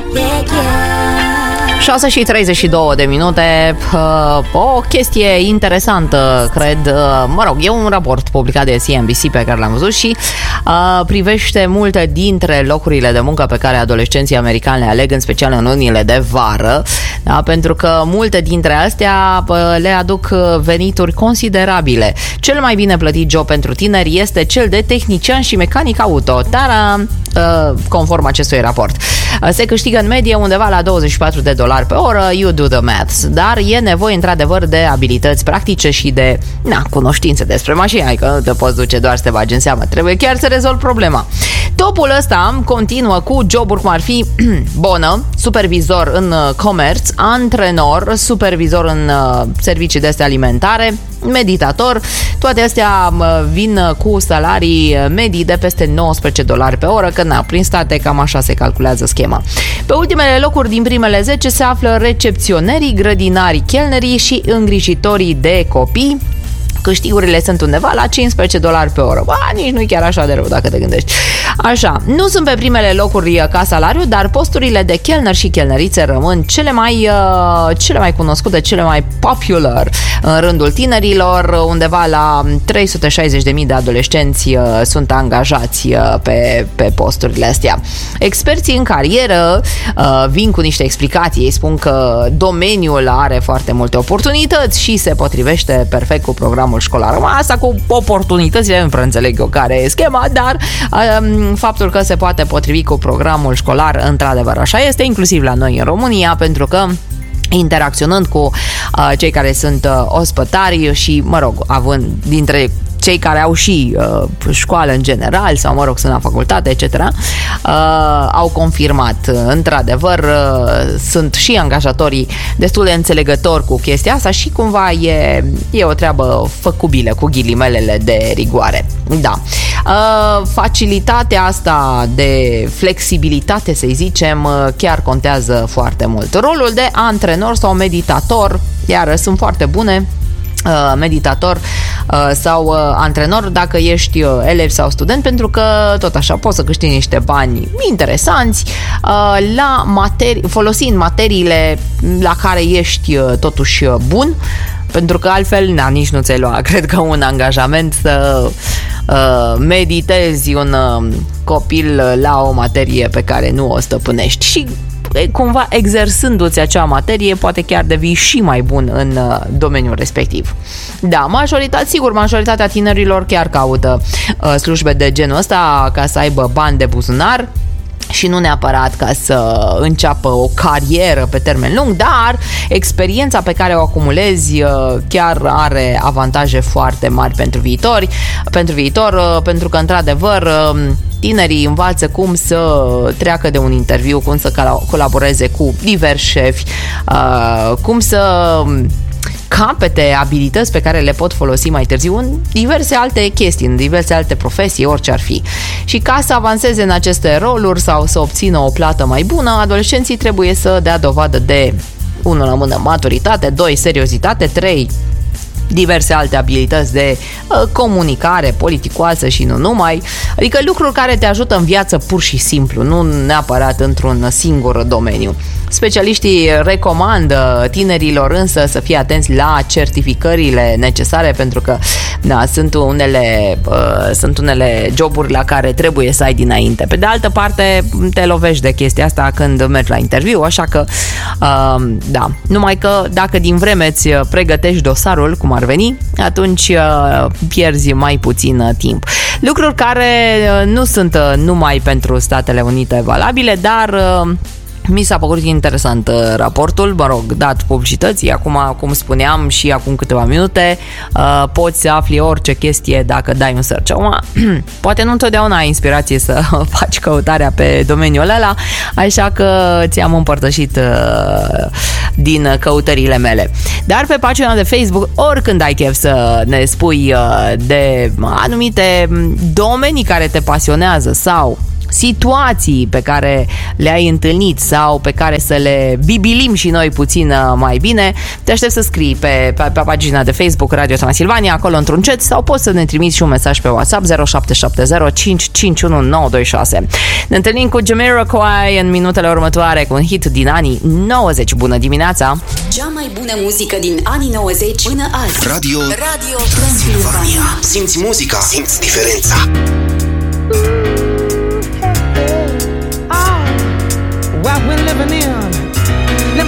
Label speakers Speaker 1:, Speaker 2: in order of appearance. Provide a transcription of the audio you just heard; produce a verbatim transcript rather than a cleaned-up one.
Speaker 1: șase și treizeci și două de minute. O chestie interesantă, cred. Mă rog, e un raport publicat de C N B C pe care l-am văzut și uh, privește multe dintre locurile de muncă pe care adolescenții americani le aleg, în special în lunile de vară, da? Pentru că multe dintre astea uh, le aduc venituri considerabile. Cel mai bine plătit job pentru tineri este cel de tehnician și mecanic auto, dar uh, conform acestui raport uh, se câștigă în medie undeva la douăzeci și patru de dolari pe oră, you do the maths, dar e nevoie într-adevăr de abilități practice și de na, cunoștințe despre mașini, adică nu te poți duce doar să te bagi în seamă, trebuie chiar să rezolvi problema. Topul ăsta continuă cu joburi cum ar fi bonă, supervizor în comerț, antrenor, supervizor în servicii de astea alimentare, meditator. Toate astea vin cu salarii medii de peste nouăsprezece dolari pe oră, că na, prin state cam așa se calculează schema. Pe ultimele locuri din primele zece se află recepționerii, grădinarii, chelnerii și îngrijitorii de copii. Câștigurile sunt undeva la cincisprezece dolari pe oră. Ba, nici nu e chiar așa de rău dacă te gândești. Așa, nu sunt pe primele locuri ca salariu, dar posturile de chelner și chelnerițe rămân cele mai, uh, cele mai cunoscute, cele mai popular în rândul tinerilor. Undeva la trei sute șaizeci de mii de adolescenți uh, sunt angajați uh, pe, pe posturile astea. Experții în carieră uh, vin cu niște explicații. Ei spun că domeniul are foarte multe oportunități și se potrivește perfect cu programul școlar. Asta cu oportunitățile nu prea înțeleg eu care e schema, dar um, faptul că se poate potrivi cu programul școlar, într-adevăr așa este, inclusiv la noi în România, pentru că interacționând cu uh, cei care sunt uh, ospătari și, mă rog, având dintre cei care au și uh, școală în general sau, mă rog, sunt la facultate, et cetera, uh, au confirmat. Într-adevăr, uh, sunt și angajatorii destul de înțelegători cu chestia asta și cumva e, e o treabă făcubilă cu ghilimelele de rigoare. Da. Uh, facilitatea asta de flexibilitate, să-i zicem, uh, chiar contează foarte mult. Rolul de antrenor sau meditator, iar sunt foarte bune. Uh, meditator uh, sau uh, antrenor dacă ești uh, elev sau student, pentru că tot așa poți să câștigi niște bani interesanți uh, la materii, folosind materiile la care ești uh, totuși uh, bun, pentru că altfel na, nici nu ți-ai lua, cred că un angajament să uh, meditezi un uh, copil la o materie pe care nu o stăpânești și cumva exersându-ți acea materie poate chiar devii și mai bun în uh, domeniul respectiv. Da, majoritatea, sigur, majoritatea tinerilor chiar caută uh, slujbe de genul ăsta ca să aibă bani de buzunar și nu neapărat ca să înceapă o carieră pe termen lung, dar experiența pe care o acumulezi chiar are avantaje foarte mari pentru viitor, pentru viitor, pentru că într-adevăr tinerii învață cum să treacă de un interviu, cum să colaboreze cu diversi șefi, cum să capete abilități pe care le pot folosi mai târziu în diverse alte chestii, în diverse alte profesii, orice ar fi. Și ca să avanseze în aceste roluri sau să obțină o plată mai bună, adolescenții trebuie să dea dovadă de, unu la mână, maturitate, doi, seriozitate, trei, diverse alte abilități de uh, comunicare politicoasă și nu numai, adică lucruri care te ajută în viață pur și simplu, nu neapărat într-un singur domeniu. Specialiștii recomandă tinerilor însă să fie atenți la certificările necesare, pentru că da, sunt unele uh, sunt unele joburi la care trebuie să ai dinainte. Pe de altă parte, te lovești de chestia asta când mergi la interviu, așa că uh, da, numai că dacă din vreme îți pregătești dosarul cum ar veni, atunci uh, pierzi mai puțin uh, timp. Lucruri care uh, nu sunt uh, numai pentru Statele Unite valabile, dar uh, mi s-a părut interesant uh, raportul, mă rog, dat publicității. Acum, cum spuneam și acum câteva minute, uh, poți să afli orice chestie dacă dai un search. Acum, poate nu întotdeauna ai inspirație să faci căutarea pe domeniul ăla, așa că ți-am împărtășit uh, din căutările mele. Dar pe pagina de Facebook, oricând ai chef să ne spui uh, de anumite domenii care te pasionează sau situații pe care le-ai întâlnit sau pe care să le bibilim și noi puțin mai bine, te aștept să scrii pe, pe, pe pagina de Facebook Radio Transilvania, acolo într-un chat, sau poți să ne trimiți și un mesaj pe WhatsApp zero șapte șapte zero cinci cinci unu nouă doi șase. Ne întâlnim cu Jamiroquai în minutele următoare cu un hit din anii nouăzeci. Bună dimineața!
Speaker 2: Cea mai bună muzică din anii nouăzeci până azi.
Speaker 3: Radio, Radio Transilvania. Simți muzica, simți diferența.